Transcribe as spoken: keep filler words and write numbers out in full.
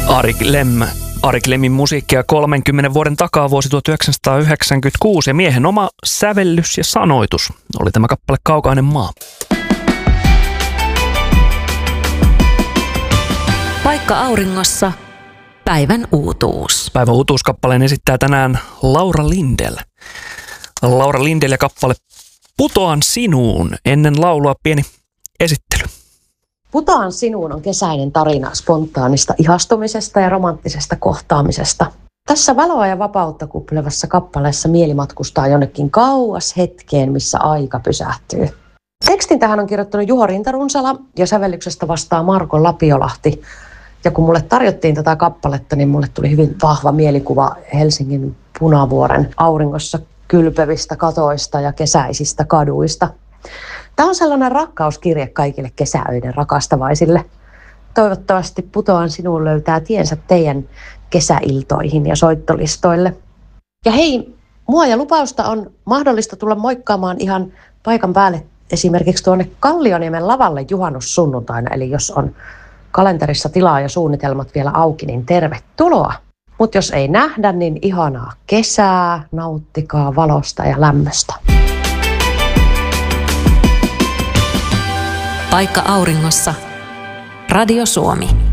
Ari Lem. Ari Lemmin musiikkia kolmenkymmenen vuoden takaa vuosi tuhatyhdeksänsataayhdeksänkymmentäkuusi ja miehen oma sävellys ja sanoitus oli tämä kappale Kaukainen maa. Paikka auringossa. Päivän uutuus. Päivän uutuuskappaleen esittää tänään Laura Lindell. Laura Lindell ja kappale Putoan sinuun. Ennen laulua pieni esittely. Putoan sinuun on kesäinen tarina spontaanista ihastumisesta ja romanttisesta kohtaamisesta. Tässä valoa ja vapautta kuppilevassa kappaleessa mieli matkustaa jonnekin kauas hetkeen, missä aika pysähtyy. Tekstin tähän on kirjoittanut Juho Rintarunsala ja sävellyksestä vastaa Marko Lapiolahti. Ja kun mulle tarjottiin tätä kappaletta, niin mulle tuli hyvin vahva mielikuva Helsingin Punavuoren auringossa kylpevistä katoista ja kesäisistä kaduista. Tämä on sellainen rakkauskirje kaikille kesäöiden rakastavaisille. Toivottavasti Putoan sinuun löytää tiensä teidän kesäiltoihin ja soittolistoille. Ja hei, mua ja lupausta on mahdollista tulla moikkaamaan ihan paikan päälle esimerkiksi tuonne Kallioniemen lavalle juhannussunnuntaina. Eli jos on kalenterissa tilaa ja suunnitelmat vielä auki, niin tervetuloa. Mutta jos ei nähdä, niin ihanaa kesää, nauttikaa valosta ja lämmöstä. Paikka auringossa. Radio Suomi.